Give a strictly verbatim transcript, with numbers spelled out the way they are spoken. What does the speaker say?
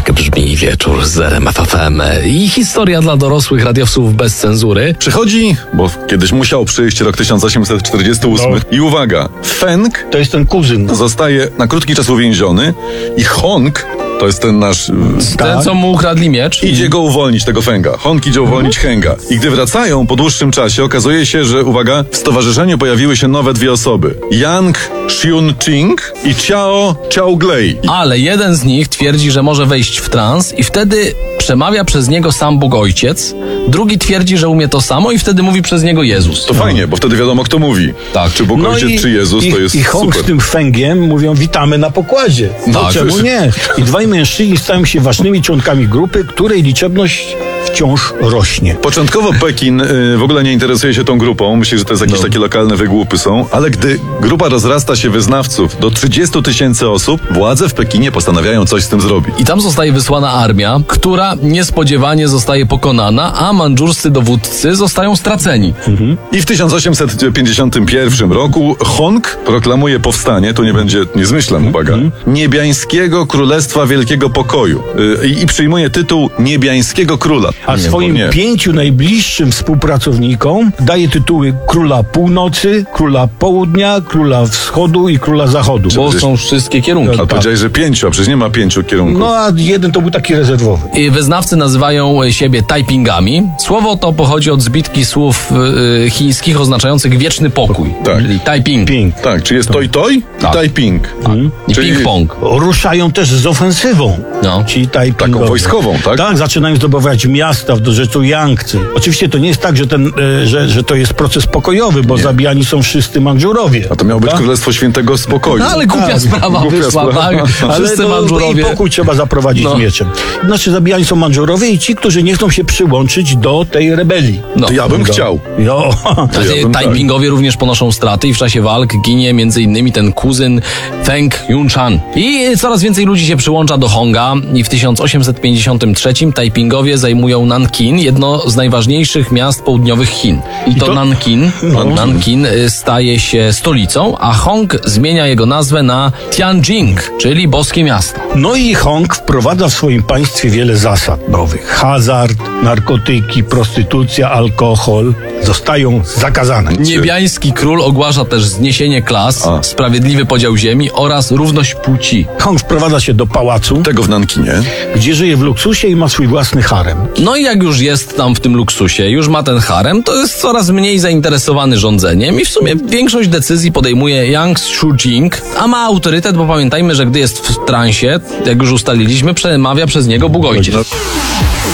Tak brzmi wieczór z R M F F M i historia dla dorosłych radiowców bez cenzury. Przychodzi, bo kiedyś musiał przyjść rok tysiąc osiemset czterdziesty ósmy no. I uwaga, Feng to jest ten kuzyn. Zostaje na krótki czas uwięziony i Hong, to jest ten nasz... Ten, co mu ukradli miecz. Idzie go uwolnić, tego Fenga. Hong idzie uwolnić Henga. I gdy wracają po dłuższym czasie, okazuje się, że, uwaga, w stowarzyszeniu pojawiły się nowe dwie osoby. Yang Xiun-Ching i Xiao Xiaoglei. Ale jeden z nich twierdzi, że może wejść w trans i wtedy przemawia przez niego sam Bóg Ojciec. Drugi twierdzi, że umie to samo i wtedy mówi przez niego Jezus. To no. Fajnie, bo wtedy wiadomo, kto mówi. Tak. Czy Bóg no Ojciec, i, czy Jezus, i, to jest I Hong super. z tym Fengiem mówią, witamy na pokładzie. No tak, czemu nie? I dwaj mężczyźni stają się ważnymi członkami grupy, której liczebność wciąż rośnie. Początkowo Pekin y, w ogóle nie interesuje się tą grupą. Myśli, że to jest jakieś no. takie lokalne wygłupy są. Ale gdy grupa rozrasta się wyznawców do trzydziestu tysięcy osób, władze w Pekinie postanawiają coś z tym zrobić. I tam zostaje wysłana armia, która niespodziewanie zostaje pokonana, a mandżurscy dowódcy zostają straceni. Mhm. I w tysiąc osiemset pięćdziesiątym pierwszym roku Hong proklamuje powstanie, tu nie będzie, nie zmyślam, uwaga, mhm. Niebiańskiego Królestwa Wielkiego Pokoju. Y, I przyjmuje tytuł Niebiańskiego Króla. A nie, swoim pięciu najbliższym współpracownikom daje tytuły Króla Północy, Króla Południa, Króla Wschodu i Króla Zachodu. Bo są wszystkie kierunki. A tak. Powiedziałeś, że pięciu, a przecież nie ma pięciu kierunków. No a jeden to był taki rezerwowy. I wyznawcy nazywają siebie Taipingami. Słowo to pochodzi od zbitki słów y, chińskich oznaczających wieczny pokój. Tak. Czyli Taiping. Ping. Tak, czy jest toj toj tak. i Taiping. Hmm. I czyli... ping-pong. Ruszają też z ofensywą. No. Ci Taipingowie. Taką wojskową, tak? Tak, zaczynają zdobywać miasta w dorzeczu Yangtze. Oczywiście to nie jest tak, że, ten, e, że, że to jest proces pokojowy, bo nie. zabijani są wszyscy Mandżurowie. A to miało być tak? Królestwo Świętego Spokoju. No ale głupia tak. sprawa Głupia wyszła, sprawa. tak? Wszyscy ale Mandżurowie. I pokój trzeba zaprowadzić no. mieczem. Znaczy zabijani są Mandżurowie i ci, którzy nie chcą się przyłączyć do tej rebelii. No. To ja bym no. chciał. Jo. To ja bym Taipingowie tak. również ponoszą straty i w czasie walk ginie między innymi ten kuzyn Feng Yunshan. I coraz więcej ludzi się przyłącza do Honga i w tysiąc osiemset pięćdziesiątym trzecim Taipingowie zajmują Nankin, jedno z najważniejszych miast południowych Chin. I to, I to... Nankin, no. Nankin staje się stolicą, a Hong zmienia jego nazwę na Tianjin, czyli boskie miasto. No i Hong wprowadza w swoim państwie wiele zasad nowych. Hazard, narkotyki, prostytucja, alkohol zostają zakazane. Niebiański król ogłasza też zniesienie klas, a. sprawiedliwy podział ziemi oraz równość płci. Hong wprowadza się do pałacu. Tego w Nankinie. Gdzie żyje w luksusie i ma swój własny harem. No i jak już jest tam w tym luksusie, już ma ten harem, to jest coraz mniej zainteresowany rządzeniem i w sumie większość decyzji podejmuje Yang Xiujing, a ma autorytet, bo pamiętajmy, że gdy jest w transie, jak już ustaliliśmy, przemawia przez niego Bóg Ojciec.